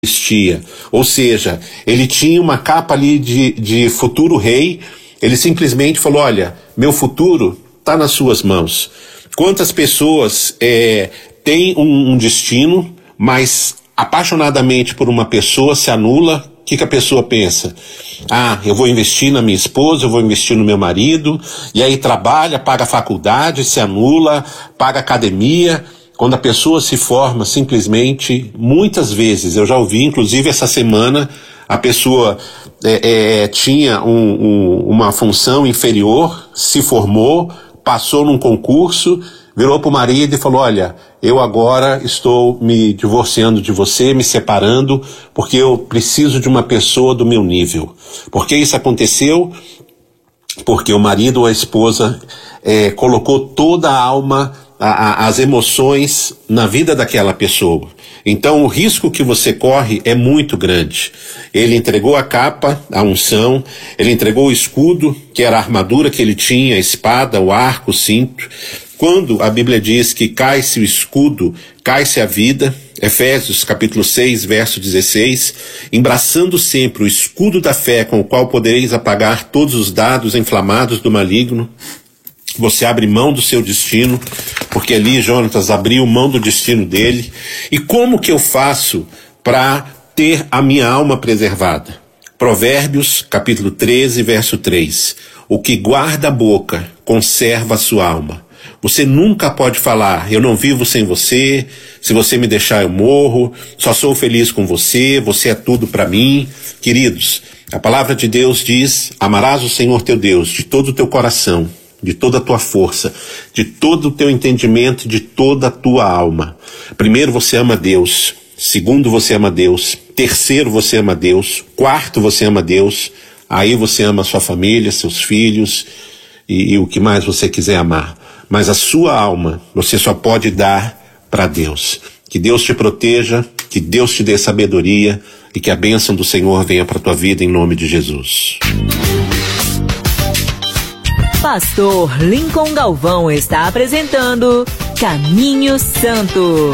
existia. Ou seja, ele tinha uma capa ali de futuro rei. Ele simplesmente falou: olha, meu futuro está nas suas mãos. Quantas pessoas têm um destino, mas apaixonadamente por uma pessoa se anula? O que a pessoa pensa? Eu vou investir na minha esposa, eu vou investir no meu marido, e aí trabalha, paga a faculdade, se anula, paga academia. Quando a pessoa se forma, simplesmente, muitas vezes, eu já ouvi, inclusive essa semana, a pessoa tinha uma função inferior, se formou, passou num concurso, virou para o marido e falou: olha, eu agora estou me divorciando de você, me separando, porque eu preciso de uma pessoa do meu nível. Por que isso aconteceu? Porque o marido ou a esposa colocou toda a alma, as emoções na vida daquela pessoa. Então o risco que você corre é muito grande. Ele entregou a capa, a unção, ele entregou o escudo, que era a armadura que ele tinha, a espada, o arco, o cinto. Quando a Bíblia diz que cai-se o escudo, cai-se a vida, Efésios capítulo 6, verso 16, embraçando sempre o escudo da fé com o qual podereis apagar todos os dardos inflamados do maligno. Você abre mão do seu destino, porque ali Jonatas abriu mão do destino dele. E como que eu faço para ter a minha alma preservada? Provérbios, capítulo 13, verso 3. O que guarda a boca, conserva a sua alma. Você nunca pode falar: eu não vivo sem você, se você me deixar eu morro, só sou feliz com você, você é tudo para mim. Queridos, a palavra de Deus diz: amarás o Senhor teu Deus de todo o teu coração, de toda a tua força, de todo o teu entendimento, de toda a tua alma. Primeiro, você ama Deus. Segundo, você ama Deus. Terceiro, você ama Deus. Quarto, você ama Deus. Aí você ama a sua família, seus filhos e o que mais você quiser amar. Mas a sua alma, você só pode dar para Deus. Que Deus te proteja, que Deus te dê sabedoria e que a bênção do Senhor venha para a tua vida em nome de Jesus. Pastor Lincoln Galvão está apresentando Caminho Santo.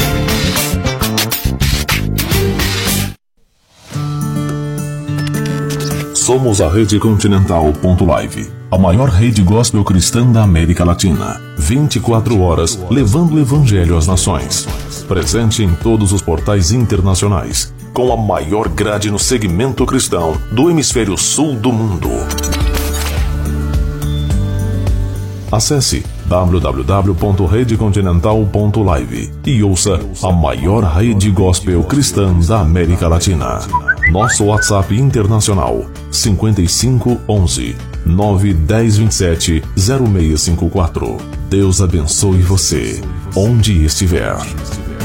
Somos a Rede Continental.live, a maior rede gospel cristã da América Latina. 24 horas levando o evangelho às nações. Presente em todos os portais internacionais, com a maior grade no segmento cristão do hemisfério sul do mundo. Acesse www.redecontinental.live e ouça a maior rede gospel cristã da América Latina. Nosso WhatsApp internacional 55 11 910 27 0654. Deus abençoe você, onde estiver.